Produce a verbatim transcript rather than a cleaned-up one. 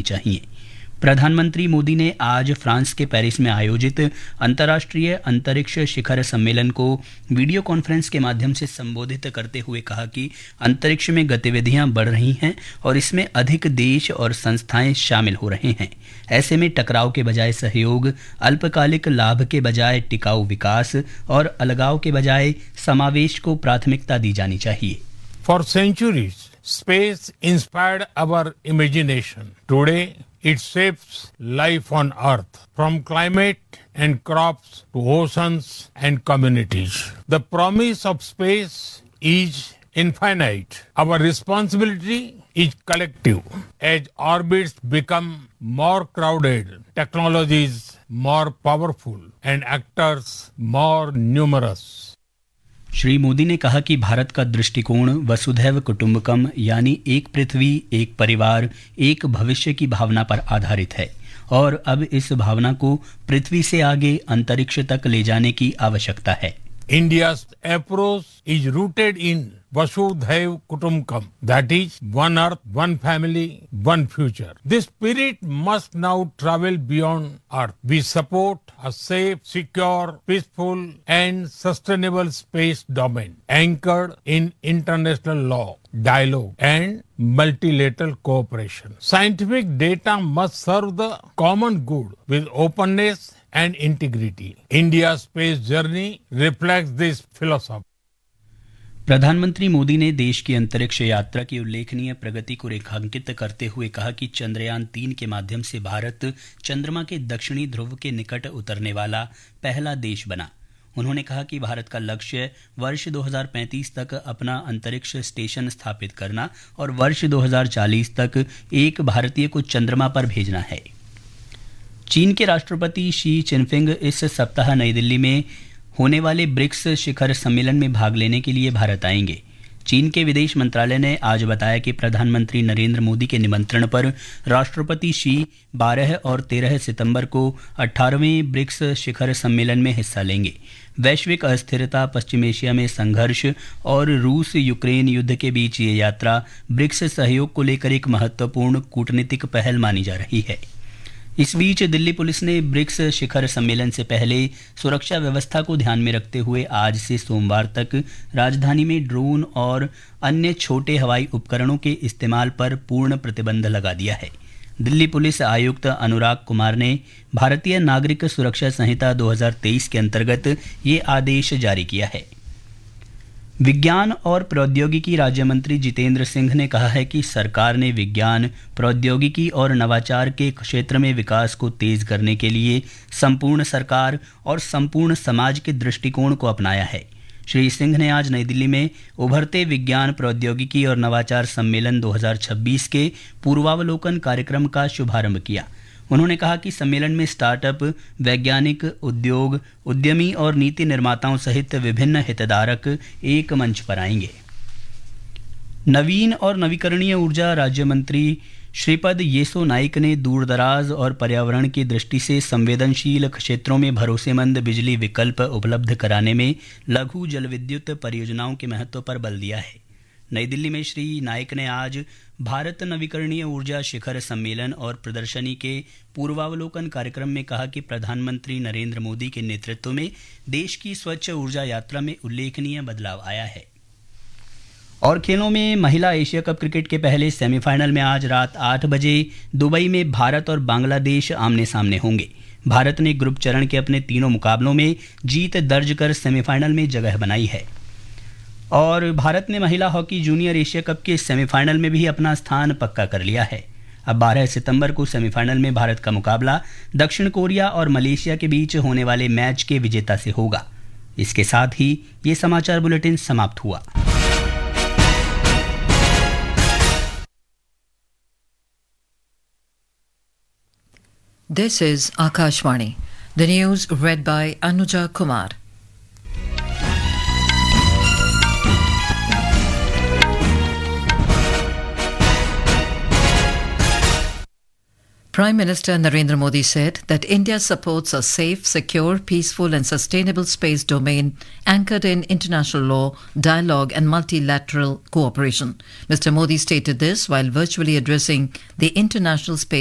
चाहिए। प्रधानमंत्री मोदी ने आज फ्रांस के पेरिस में आयोजित अंतर्राष्ट्रीय अंतरिक्ष शिखर सम्मेलन को वीडियो कॉन्फ्रेंस के माध्यम से संबोधित करते हुए कहा कि अंतरिक्ष में गतिविधियां बढ़ रही हैं और इसमें अधिक देश और संस्थाएं शामिल हो रहे हैं। ऐसे में टकराव के बजाय सहयोग, अल्पकालिक लाभ के बजाय टिकाऊ विकास और अलगाव के बजाय समावेश को प्राथमिकता दी जानी चाहिए। For centuries, space inspired our imagination. Today, it shapes life on Earth, from climate and crops to oceans and communities. The promise of space is infinite. Our responsibility is collective. As orbits become more crowded, technologies more powerful, and actors more numerous. Shri Modi ने कहा कि भारत का दृष्टिकोण वसुधैव कुटुंबकम यानी एक पृथ्वी, एक परिवार, एक भविष्य की भावना पर आधारित है और अब इस भावना को पृथ्वी से आगे अंतरिक्ष तक ले जाने की आवश्यकता है। India's approach is rooted in Vasudhaiv Kutumbakam, that is, one earth, one family, one future. This spirit must now travel beyond Earth. We support a safe, secure, peaceful, and sustainable space domain anchored in international law, dialogue, and multilateral cooperation. Scientific data must serve the common good with openness and integrity. India's space journey reflects this philosophy. प्रधानमंत्री मोदी ने देश की अंतरिक्ष यात्रा की उल्लेखनीय प्रगति को रेखांकित करते हुए कहा कि चंद्रयान तीन के माध्यम से भारत चंद्रमा के दक्षिणी ध्रुव के निकट उतरने वाला पहला देश बना। उन्होंने कहा कि भारत का लक्ष्य वर्ष दो हज़ार पैंतीस तक अपना अंतरिक्ष स्टेशन स्थापित करना और वर्ष दो हज़ार चालीस तक एक भारतीय को चंद्रमा पर भेजना है। चीन के राष्ट्रपति शी चिनफिंग इस सप्ताह नई दिल्ली में होने वाले ब्रिक्स शिखर सम्मेलन में भाग लेने के लिए भारत आएंगे। चीन के विदेश मंत्रालय ने आज बताया कि प्रधानमंत्री नरेंद्र मोदी के निमंत्रण पर राष्ट्रपति शी बारह और तेरह सितंबर को अठारहवें ब्रिक्स शिखर सम्मेलन में हिस्सा लेंगे। वैश्विक अस्थिरता, पश्चिम एशिया में संघर्ष और रूस यूक्रेन युद्ध के बीच ये यात्रा ब्रिक्स सहयोग को लेकर एक महत्वपूर्ण कूटनीतिक पहल मानी जा रही है। इस बीच दिल्ली पुलिस ने ब्रिक्स शिखर सम्मेलन से पहले सुरक्षा व्यवस्था को ध्यान में रखते हुए आज से सोमवार तक राजधानी में ड्रोन और अन्य छोटे हवाई उपकरणों के इस्तेमाल पर पूर्ण प्रतिबंध लगा दिया है। दिल्ली पुलिस आयुक्त अनुराग कुमार ने भारतीय नागरिक सुरक्षा संहिता दो हज़ार तेईस के अंतर्गत ये आदेश जारी किया है। विज्ञान और प्रौद्योगिकी राज्य मंत्री जितेंद्र सिंह ने कहा है कि सरकार ने विज्ञान, प्रौद्योगिकी और नवाचार के क्षेत्र में विकास को तेज करने के लिए संपूर्ण सरकार और संपूर्ण समाज के दृष्टिकोण को अपनाया है। श्री सिंह ने आज नई दिल्ली में उभरते विज्ञान, प्रौद्योगिकी और नवाचार सम्मेलन दो हज़ार छब्बीस के पूर्वावलोकन कार्यक्रम का शुभारंभ किया। उन्होंने कहा कि सम्मेलन में स्टार्टअप, वैज्ञानिक, उद्योग, उद्यमी और नीति निर्माताओं सहित विभिन्न हितधारक एक मंच पर आएंगे। नवीन और नवीकरणीय ऊर्जा राज्य मंत्री श्रीपद येसो नाइक ने दूरदराज और पर्यावरण की दृष्टि से संवेदनशील क्षेत्रों में भरोसेमंद बिजली विकल्प उपलब्ध कराने में लघु जलविद्युत परियोजनाओं के महत्व पर बल दिया है। नई दिल्ली में श्री नाइक ने आज भारत नवीकरणीय ऊर्जा शिखर सम्मेलन और प्रदर्शनी के पूर्वावलोकन कार्यक्रम में कहा कि प्रधानमंत्री नरेंद्र मोदी के नेतृत्व में देश की स्वच्छ ऊर्जा यात्रा में उल्लेखनीय बदलाव आया है। और खेलों में महिला एशिया कप क्रिकेट के पहले सेमीफाइनल में आज रात आठ बजे दुबई में भारत और बांग्लादेश आमने सामने होंगे। भारत ने ग्रुप चरण के अपने तीनों मुकाबलों में जीत दर्ज कर सेमीफाइनल में जगह बनाई है और भारत ने महिला हॉकी जूनियर एशिया कप के सेमीफाइनल में भी अपना स्थान पक्का कर लिया है। अब बारह सितंबर को सेमीफाइनल में भारत का मुकाबला दक्षिण कोरिया और मलेशिया के बीच होने वाले मैच के विजेता से होगा। इसके साथ ही ये समाचार बुलेटिन समाप्त हुआ। This is Akashvani. The news read by Anuja Kumar. Prime Minister Narendra Modi said that India supports a safe, secure, peaceful and sustainable space domain anchored in international law, dialogue and multilateral cooperation. Mister Modi stated this while virtually addressing the International Space